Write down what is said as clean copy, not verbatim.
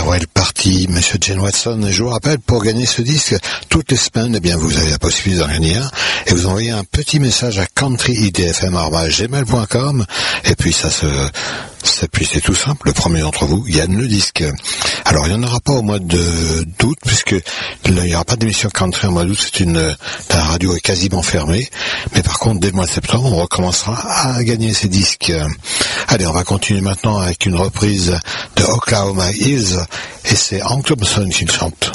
Farewell Party, Monsieur Jane Watson. Et je vous rappelle, pour gagner ce disque, toutes les semaines, eh bien, vous avez la possibilité d'en gagner un. Et vous envoyez un petit message à countryidfm@gmail.com. Et puis puis c'est tout simple. Le premier d'entre vous gagne le disque. Alors, il n'y en aura pas au mois d'août, puisque il n'y aura pas d'émission country au mois d'août. La radio est quasiment fermée. Mais par contre, dès le mois de septembre, on recommencera à gagner ces disques. Allez, on va continuer maintenant avec une reprise de Oklahoma Hills. Et c'est Hank Thompson qui le chante.